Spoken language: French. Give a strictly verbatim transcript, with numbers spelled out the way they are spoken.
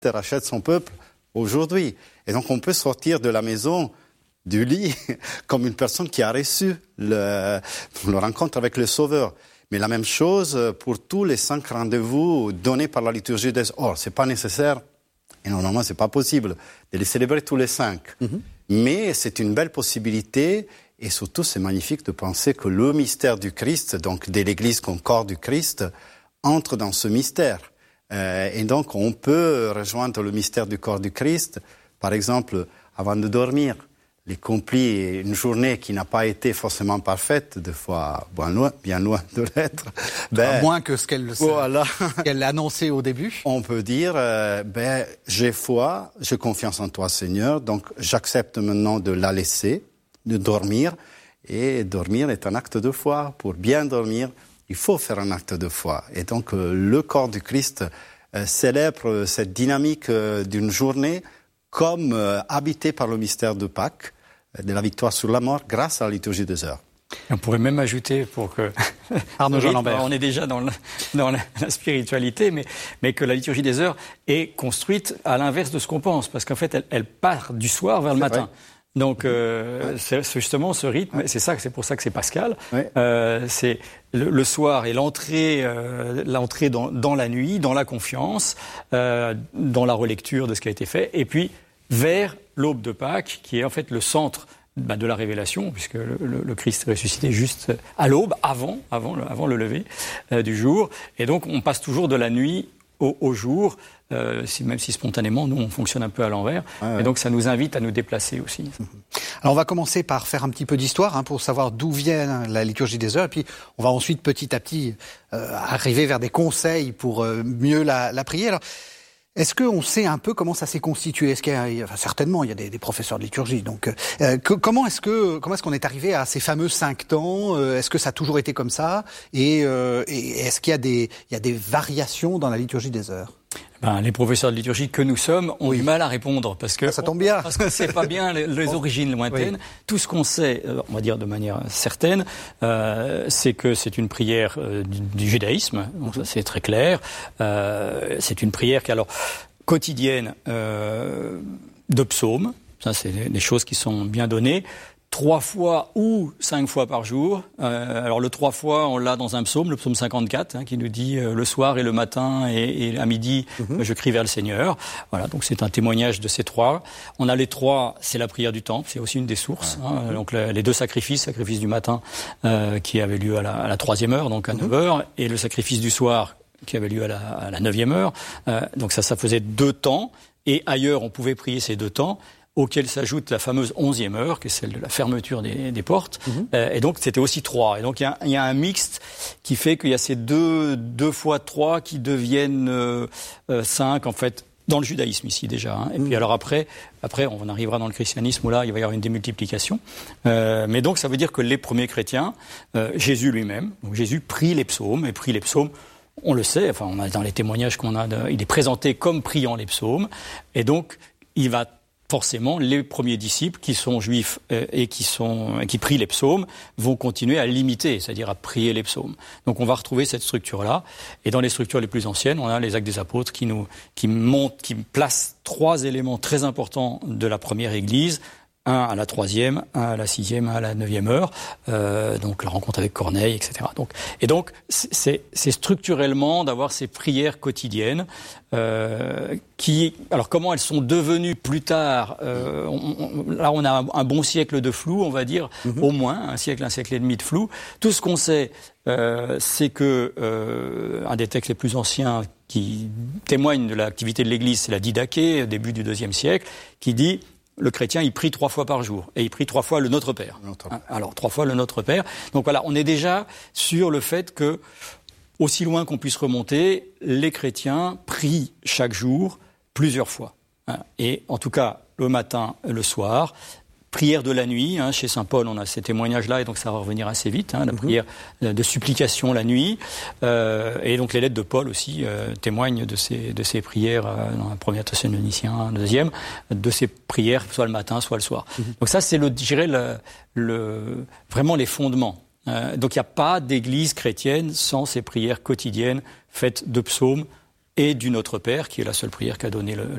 rachète son peuple aujourd'hui. Et donc on peut sortir de la maison, du lit, comme une personne qui a reçu le, le rencontre avec le Sauveur. Mais la même chose pour tous les cinq rendez-vous donnés par la liturgie des... Or, c'est pas nécessaire, et normalement c'est pas possible, de les célébrer tous les cinq. Mm-hmm. Mais c'est une belle possibilité, et surtout c'est magnifique de penser que le mystère du Christ, donc de l'Église comme corps du Christ, entre dans ce mystère. Euh, et donc on peut rejoindre le mystère du corps du Christ, par exemple, avant de dormir. Les complis, une journée qui n'a pas été forcément parfaite, des fois bien loin, bien loin de l'être. Ben, moins que ce qu'elle, voilà. ce qu'elle a annoncé au début. On peut dire, euh, ben, j'ai foi, j'ai confiance en toi Seigneur, donc j'accepte maintenant de la laisser, de dormir. Et dormir est un acte de foi. Pour bien dormir, il faut faire un acte de foi. Et donc euh, le corps du Christ euh, célèbre cette dynamique euh, d'une journée comme euh, habité par le mystère de Pâques, euh, de la victoire sur la mort, grâce à la liturgie des heures. On pourrait même ajouter, pour que Arnaud Jean Lambert, on est déjà dans, le, dans la, la spiritualité, mais, mais que la liturgie des heures est construite à l'inverse de ce qu'on pense, parce qu'en fait, elle, elle part du soir vers le matin. Ouais. Donc, euh, ouais. c'est justement ce rythme, ouais. c'est ça, c'est pour ça que c'est Pascal. Ouais. Euh, c'est le, le soir et l'entrée, euh, l'entrée dans, dans la nuit, dans la confiance, euh, dans la relecture de ce qui a été fait, et puis vers l'aube de Pâques, qui est en fait le centre bah, de la révélation, puisque le, le, le Christ est ressuscité juste à l'aube, avant, avant, le, avant le lever euh, du jour, et donc on passe toujours de la nuit au, au jour. Euh, si, même si spontanément, nous, on fonctionne un peu à l'envers. Ah ouais. Et donc, ça nous invite à nous déplacer aussi. Alors, on va commencer par faire un petit peu d'histoire hein, pour savoir d'où vient la liturgie des heures. Et puis, on va ensuite, petit à petit, euh, arriver vers des conseils pour euh, mieux la, la prier. Alors, est-ce qu'on sait un peu comment ça s'est constitué ? Est-ce qu'il y a, enfin, certainement, il y a des, des professeurs de liturgie. Donc, euh, que, comment est-ce que comment est-ce qu'on est arrivé à ces fameux cinq temps ? euh, Est-ce que ça a toujours été comme ça ? Et, euh, et est-ce qu'il y a des il y a des variations dans la liturgie des heures ? Ben, les professeurs de liturgie que nous sommes ont oui. du mal à répondre parce que ça tombe bien. On, parce qu'on ne sait pas bien les, les origines lointaines. Oui. Tout ce qu'on sait, on va dire de manière certaine, euh, c'est que c'est une prière euh, du, du judaïsme. Donc ça c'est très clair. Euh, c'est une prière qui alors quotidienne euh, de psaumes. Ça c'est des choses qui sont bien données. Trois fois ou cinq fois par jour. Euh, alors le trois fois, on l'a dans un psaume, le psaume cinquante-quatre, hein, qui nous dit euh, le soir et le matin et, et à midi, mm-hmm. je crie vers le Seigneur. Voilà, donc c'est un témoignage de ces trois. On a les trois, c'est la prière du temple, c'est aussi une des sources. Ah, hein, mm-hmm. Donc le, les deux sacrifices, sacrifice du matin euh, qui avait lieu à la, à la troisième heure, donc à mm-hmm. neuf heures, et le sacrifice du soir qui avait lieu à la, à la neuvième heure. Euh, donc ça, ça faisait deux temps. Et ailleurs, on pouvait prier ces deux temps, auquel s'ajoute la fameuse onzième heure, qui est celle de la fermeture des, des portes. Mmh. Euh, et donc, c'était aussi trois. Et donc, il y, y a un mixte qui fait qu'il y a ces deux, deux fois trois qui deviennent euh, euh, cinq, en fait, dans le judaïsme ici déjà. Hein. Et mmh. puis alors après, après, on arrivera dans le christianisme où là, il va y avoir une démultiplication. Euh, mais donc, ça veut dire que les premiers chrétiens, euh, Jésus lui-même, donc Jésus prie les psaumes, et prie les psaumes, on le sait, enfin, on a dans les témoignages qu'on a, de, il est présenté comme priant les psaumes. Et donc, il va forcément, les premiers disciples qui sont juifs euh, et qui, sont, qui prient les psaumes vont continuer à l'imiter, c'est-à-dire à prier les psaumes. Donc on va retrouver cette structure-là. Et dans les structures les plus anciennes, on a les Actes des Apôtres qui, nous, qui, montent, qui placent trois éléments très importants de la première Église. Un à la troisième, un à la sixième, un à la neuvième heure, euh, donc la rencontre avec Corneille, et cetera. Donc, et donc, c'est, c'est structurellement d'avoir ces prières quotidiennes euh, qui, alors comment elles sont devenues plus tard euh, on, on, là, on a un, un bon siècle de flou, on va dire, mm-hmm. au moins un siècle, un siècle et demi de flou. Tout ce qu'on sait, euh, c'est que euh, un des textes les plus anciens qui témoigne de l'activité de l'Église, c'est la Didaché, début du deuxième siècle, qui dit le chrétien, il prie trois fois par jour. Et il prie trois fois le Notre Père. Notre... Alors, trois fois le Notre Père. Donc voilà, on est déjà sur le fait que, aussi loin qu'on puisse remonter, les chrétiens prient chaque jour plusieurs fois. Et en tout cas, le matin, le soir. Prière de la nuit, hein, chez saint Paul, on a ces témoignages-là, et donc ça va revenir assez vite, hein, la mm-hmm. prière de supplication la nuit. Euh, et donc les lettres de Paul aussi euh, témoignent de ces, de ces prières, euh, dans un premier Thessalonicien, un deuxième, de ces prières, soit le matin, soit le soir. Mm-hmm. Donc ça, c'est, le, je dirais, le, le, vraiment les fondements. Euh, donc il n'y a pas d'église chrétienne sans ces prières quotidiennes faites de psaumes, et du Notre Père, qui est la seule prière qu'a donnée le,